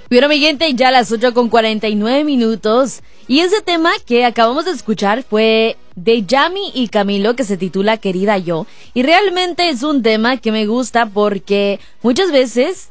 Bueno, mi gente, ya a las 8:49. Y ese tema que acabamos de escuchar fue de Yami y Camilo, que se titula Querida Yo. Y realmente es un tema que me gusta porque muchas veces,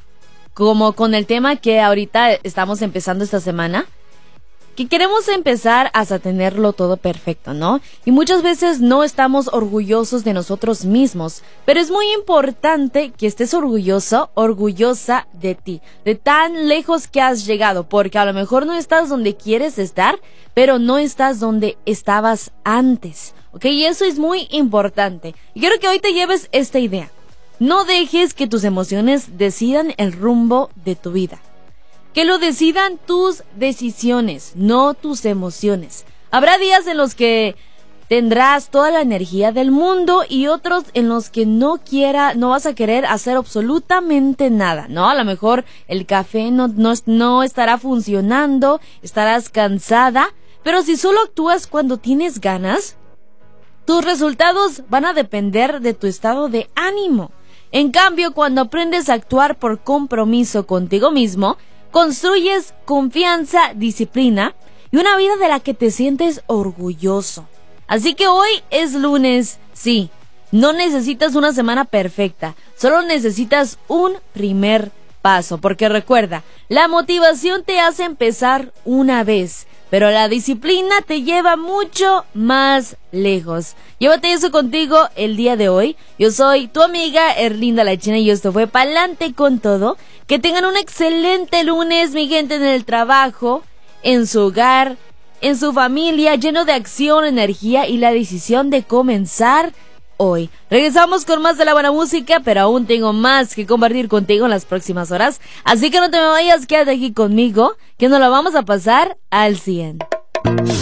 como con el tema que ahorita estamos empezando esta semana, que queremos empezar hasta tenerlo todo perfecto, ¿no? Y muchas veces no estamos orgullosos de nosotros mismos, pero es muy importante que estés orgulloso, orgullosa de ti, de tan lejos que has llegado, porque a lo mejor no estás donde quieres estar, pero no estás donde estabas antes, ¿ok? Y eso es muy importante. Y quiero que hoy te lleves esta idea. No dejes que tus emociones decidan el rumbo de tu vida. Que lo decidan tus decisiones, no tus emociones. Habrá días en los que tendrás toda la energía del mundo y otros en los que no vas a querer hacer absolutamente nada, ¿no? A lo mejor el café no estará funcionando, estarás cansada, pero si solo actúas cuando tienes ganas, tus resultados van a depender de tu estado de ánimo. En cambio, cuando aprendes a actuar por compromiso contigo mismo, construyes confianza, disciplina y una vida de la que te sientes orgulloso. Así que hoy es lunes, sí, no necesitas una semana perfecta, solo necesitas un primer paso, porque recuerda, la motivación te hace empezar una vez, pero la disciplina te lleva mucho más lejos. Llévate eso contigo el día de hoy. Yo soy tu amiga Erlinda La China y esto fue Pa'lante con Todo. Que tengan un excelente lunes, mi gente, en el trabajo, en su hogar, en su familia, lleno de acción, energía y la decisión de comenzar hoy. Regresamos con más de la buena música, pero aún tengo más que compartir contigo en las próximas horas. Así que no te me vayas, quédate aquí conmigo, que nos la vamos a pasar al 100.